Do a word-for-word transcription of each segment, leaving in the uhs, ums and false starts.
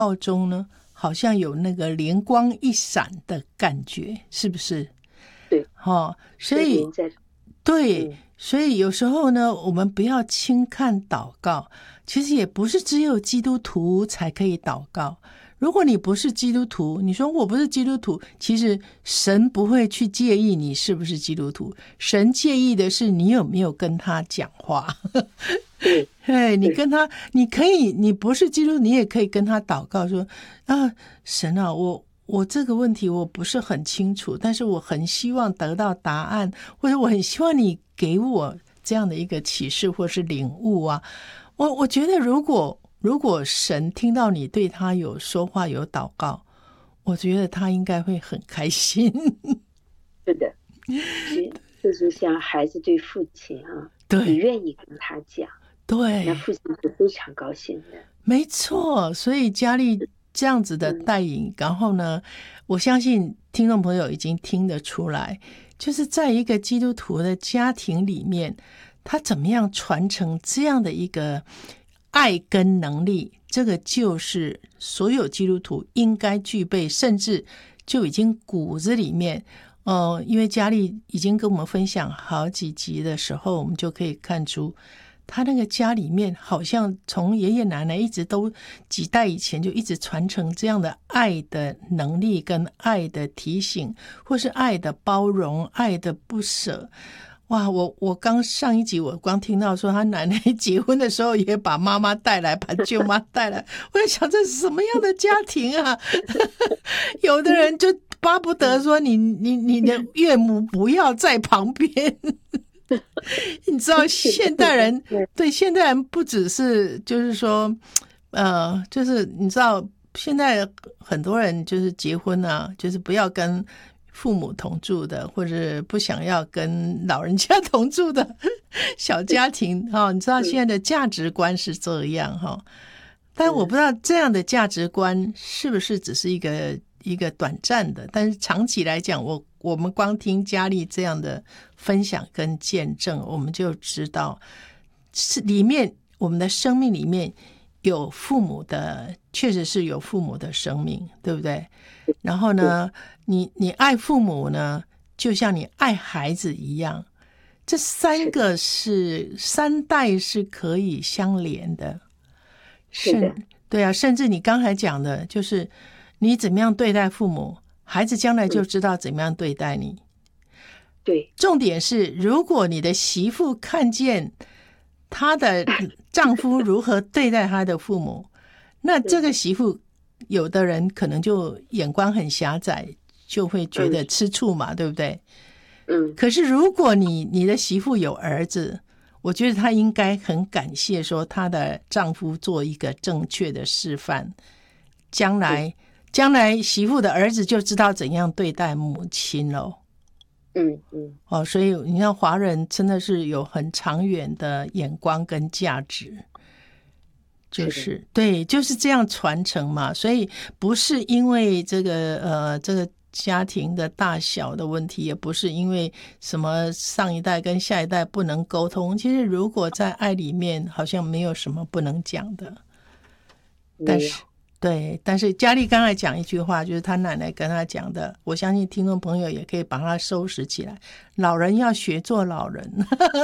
告中呢，好像有那个灵光一闪的感觉，是不是？ 对， 哦，所以对、嗯，所以有时候呢，我们不要轻看祷告，其实也不是只有基督徒才可以祷告。如果你不是基督徒，你说我不是基督徒，其实神不会去介意你是不是基督徒，神介意的是你有没有跟他讲话。对，你跟他，你可以，你不是基督徒，你也可以跟他祷告说啊，神啊，我我这个问题我不是很清楚，但是我很希望得到答案，或者我很希望你给我这样的一个启示或是领悟啊。我我觉得如果如果神听到你对他有说话有祷告，我觉得他应该会很开心。 是的，就是像孩子对父亲啊， 对， 你愿意跟他讲， 对， 那父亲是非常高兴的。 没错，所以佳丽这样子的带引、嗯、然后呢，我相信听众朋友已经听得出来，就是在一个基督徒的家庭里面，他怎么样传承这样的一个爱跟能力，这个就是所有基督徒应该具备，甚至就已经骨子里面呃，因为佳丽已经跟我们分享好几集的时候，我们就可以看出他那个家里面好像从爷爷奶奶一直都几代以前就一直传承这样的爱的能力跟爱的提醒，或是爱的包容，爱的不舍。哇，我我刚上一集我光听到说他奶奶结婚的时候也把妈妈带来，把舅妈带来，我在想这是什么样的家庭啊？有的人就巴不得说你你你的岳母不要在旁边。你知道现代人对现代人不只是就是说呃就是你知道现在很多人就是结婚啊，就是不要跟父母同住的，或者不想要跟老人家同住的小家庭、哦、你知道现在的价值观是这样、哦、但我不知道这样的价值观是不是只是一个一个短暂的，但是长期来讲，我我们光听佳丽这样的分享跟见证，我们就知道是里面我们的生命里面有父母的，确实是有父母的生命，对不对？然后呢，你你爱父母呢，就像你爱孩子一样，这三个是三代是可以相连的。甚对啊，甚至你刚才讲的，就是你怎么样对待父母，孩子将来就知道怎么样对待你。 对， 重点是，如果你的媳妇看见她的丈夫如何对待她的父母，那这个媳妇有的人可能就眼光很狭窄，就会觉得吃醋嘛，嗯、对不对？ 嗯。 可是如果你你的媳妇有儿子，我觉得她应该很感谢说她的丈夫做一个正确的示范，将来将来媳妇的儿子就知道怎样对待母亲了。 嗯嗯， 哦，所以你看华人真的是有很长远的眼光跟价值，就是对，就是这样传承嘛。所以不是因为这个呃这个家庭的大小的问题，也不是因为什么上一代跟下一代不能沟通。其实如果在爱里面，好像没有什么不能讲的。但是对，但是佳丽刚才讲一句话，就是他奶奶跟他讲的，我相信听众朋友也可以把它收拾起来。老人要学做老人。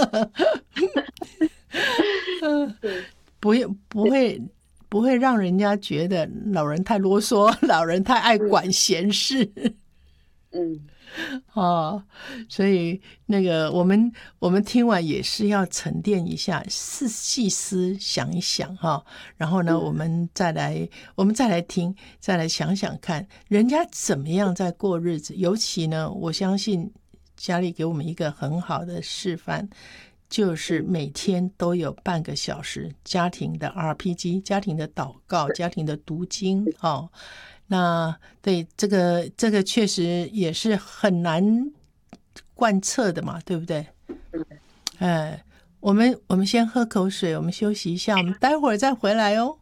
不会不会不会让人家觉得老人太啰嗦，老人太爱管闲事。 嗯， 哦，所以那个我们我们听完也是要沉淀一下，细细思想一想哈、哦，然后呢，嗯、我们再来我们再来听，再来想想看，人家怎么样在过日子。尤其呢，我相信佳丽给我们一个很好的示范。就是每天都有半个小时家庭的 R P G， 家庭的祷告，家庭的读经、哦、那对这个这个确实也是很难贯彻的嘛，对不对？哎，我们我们先喝口水，我们休息一下，我们待会儿再回来哦。